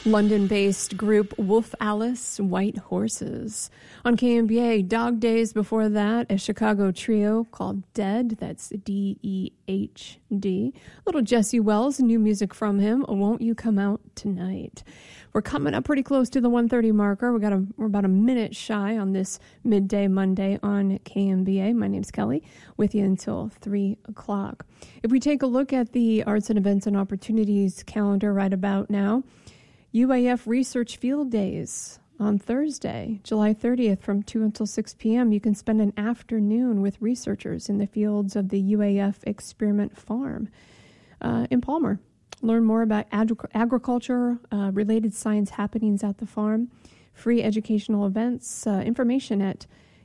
London-based group Wolf Alice, White Horses. On KMBA, Dog Days before that, a Chicago trio called Dead, that's D-E-H-D. Little Jesse Wells, new music from him, Won't You Come Out Tonight. We're coming up pretty close to the 1:30 marker. We're about a minute shy on this midday Monday on KMBA. My name's Kelly, with you until 3 o'clock. If we take a look at the Arts and Events and Opportunities calendar right about now, UAF Research Field Days on Thursday, July 30th from 2 until 6 p.m. You can spend an afternoon with researchers in the fields of the UAF Experiment Farm in Palmer. Learn more about agriculture, related science happenings at the farm, free educational events, information at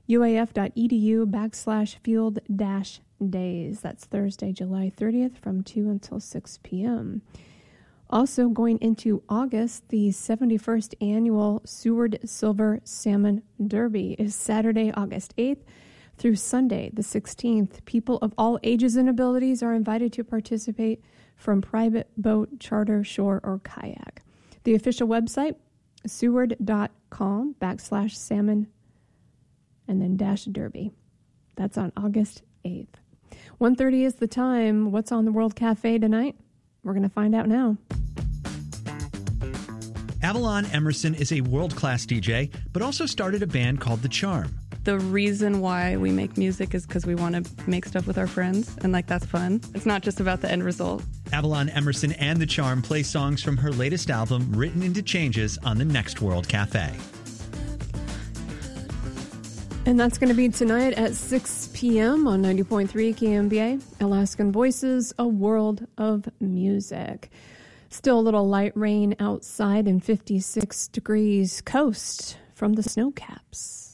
uaf.edu/field-days. That's Thursday, July 30th from 2 until 6 p.m. Also going into August, the 71st annual Seward Silver Salmon Derby is Saturday, August 8th through Sunday, the 16th. People of all ages and abilities are invited to participate from private boat, charter, shore, or kayak. The official website, seward.com/salmon and then -derby. That's on August 8th. 1:30 is the time. What's on the World Cafe tonight? We're going to find out now. Avalon Emerson is a world-class DJ, but also started a band called The Charm. The reason why we make music is because we want to make stuff with our friends, and that's fun. It's not just about the end result. Avalon Emerson and The Charm play songs from her latest album, Written into Changes, on the next World Cafe. And that's going to be tonight at 6 p.m. on 90.3 KMBA, Alaskan Voices, a world of music. Still a little light rain outside and 56 degrees coast from the snow caps.